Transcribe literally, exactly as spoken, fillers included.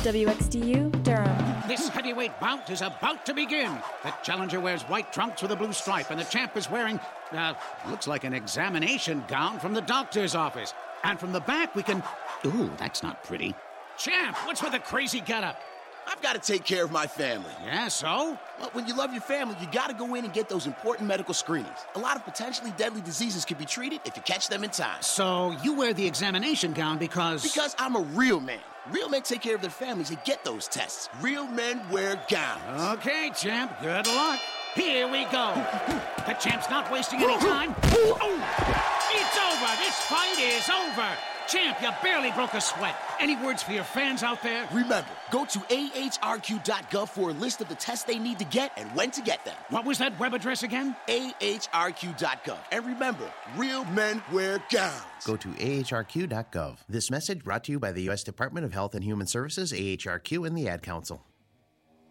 W X D U, Durham. This heavyweight bout is about to begin. The challenger wears white trunks with a blue stripe, and the champ is wearing, uh, looks like an examination gown from the doctor's office. And from the back, we can... Ooh, that's not pretty. Champ, what's with the crazy getup? I've got to take care of my family. Yeah, so? Well, when you love your family, you got to go in and get those important medical screenings. A lot of potentially deadly diseases can be treated if you catch them in time. So you wear the examination gown because... Because I'm a real man. Real men take care of their families and get those tests. Real men wear gowns. Okay, champ, good luck. Here we go. The champ's not wasting any time. Oh, it's over. This fight is over. Champ, you barely broke a sweat. Any words for your fans out there? Remember, go to A H R Q dot gov for a list of the tests they need to get and when to get them. What was that web address again? A H R Q dot gov. And remember, real men wear gowns. Go to A H R Q dot gov. This message brought to you by the U S Department of Health and Human Services, A H R Q, and the Ad Council.